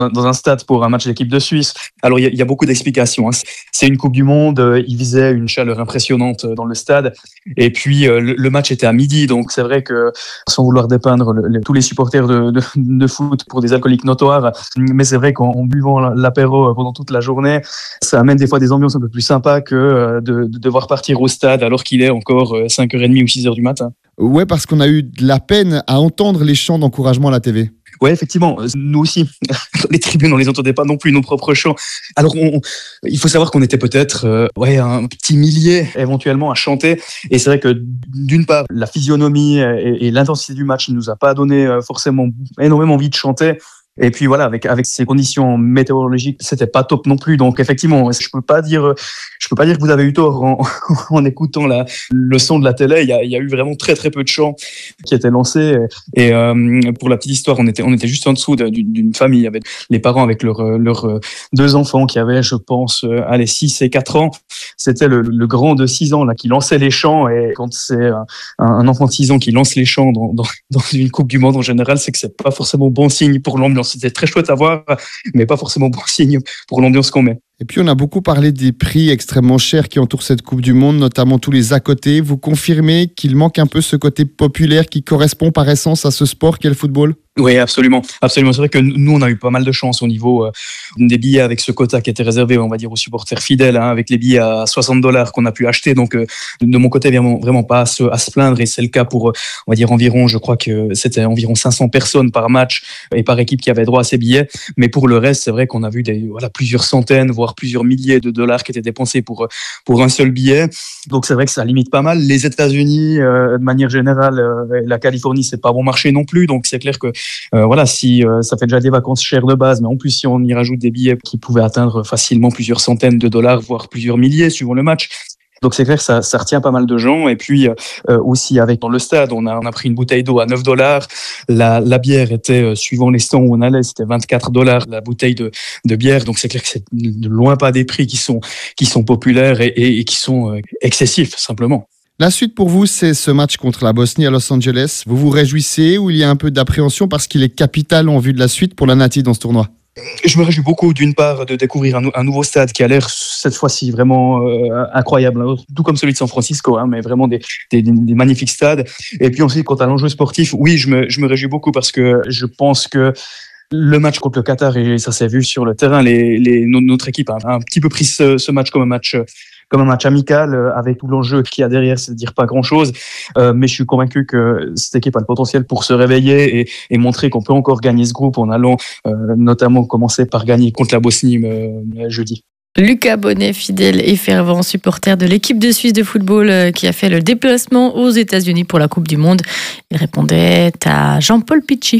dans un stade pour un match d'équipe de Suisse. Alors il y a beaucoup d'explications. C'est une Coupe du Monde, il faisait une chaleur impressionnante dans le stade. Et puis le match était à midi, donc c'est vrai que sans vouloir dépeindre tous les supporters de foot pour des alcooliques notoires, mais c'est vrai qu'en buvant l'apéro pendant toute la journée, ça amène des fois des ambiances un peu plus sympas que de devoir partir au stade alors qu'il est encore 5h30 ou 6h du matin. Ouais, parce qu'on a eu de la peine à entendre les chants d'encouragement à la TV. Ouais, effectivement, nous aussi, dans les tribunes, on les entendait pas non plus, nos propres chants. Alors, il faut savoir qu'on était peut-être un petit millier éventuellement à chanter. Et c'est vrai que d'une part, la physionomie et l'intensité du match ne nous a pas donné forcément énormément envie de chanter. Et puis voilà, avec ces conditions météorologiques, c'était pas top non plus. Donc effectivement, je peux pas dire que vous avez eu tort en écoutant le son de la télé. Il y a eu vraiment très très peu de chants qui étaient lancés. Et pour la petite histoire, on était juste en dessous d'une famille avec les parents avec leurs deux enfants qui avaient, je pense, 6 et 4 ans. C'était le grand de 6 ans là qui lançait les chants. Et quand c'est un enfant de 6 ans qui lance les chants dans une Coupe du Monde en général, c'est que c'est pas forcément bon signe pour l'ambiance. C'était très chouette à voir, mais pas forcément bon signe pour l'ambiance qu'on met. Et puis on a beaucoup parlé des prix extrêmement chers qui entourent cette Coupe du Monde, notamment tous les à côté. Vous confirmez qu'il manque un peu ce côté populaire qui correspond par essence à ce sport qu'est le football ? Oui, absolument. Absolument. C'est vrai que nous, on a eu pas mal de chance au niveau des billets avec ce quota qui était réservé, on va dire, aux supporters fidèles, avec les billets à $60 qu'on a pu acheter. Donc, de mon côté, vraiment pas à se plaindre. Et c'est le cas pour, on va dire, environ, je crois que c'était environ 500 personnes par match et par équipe qui avaient droit à ces billets. Mais pour le reste, c'est vrai qu'on a vu plusieurs centaines, voire plusieurs milliers de dollars qui étaient dépensés pour un seul billet. Donc, c'est vrai que ça limite pas mal. Les États-Unis, de manière générale, la Californie, c'est pas bon marché non plus. Donc, c'est clair que si ça fait déjà des vacances chères de base, mais en plus si on y rajoute des billets qui pouvaient atteindre facilement plusieurs centaines de dollars, voire plusieurs milliers suivant le match. Donc c'est clair que ça retient pas mal de gens. Et puis aussi dans le stade, on a pris une bouteille d'eau à $9. La bière était, suivant les stands où on allait, c'était $24 la bouteille de bière. Donc c'est clair que c'est de loin pas des prix qui sont populaires et qui sont excessifs simplement. La suite pour vous, c'est ce match contre la Bosnie à Los Angeles. Vous vous réjouissez ou il y a un peu d'appréhension parce qu'il est capital en vue de la suite pour la Nati dans ce tournoi ? Je me réjouis beaucoup, d'une part, de découvrir un nouveau stade qui a l'air, cette fois-ci, vraiment incroyable, tout comme celui de San Francisco, mais vraiment des magnifiques stades. Et puis ensuite, quant à l'enjeu sportif, oui, je me réjouis beaucoup parce que je pense que le match contre le Qatar, et ça s'est vu sur le terrain, notre équipe a un petit peu pris ce match comme un match amical, avec tout l'enjeu qu'il y a derrière, c'est de dire pas grand-chose. Mais je suis convaincu que cette équipe a le potentiel pour se réveiller et montrer qu'on peut encore gagner ce groupe en allant notamment commencer par gagner contre la Bosnie jeudi. Lucas Bonnet, fidèle et fervent supporter de l'équipe de Suisse de football qui a fait le déplacement aux États-Unis pour la Coupe du Monde. Il répondait à Jean-Paul Pichy.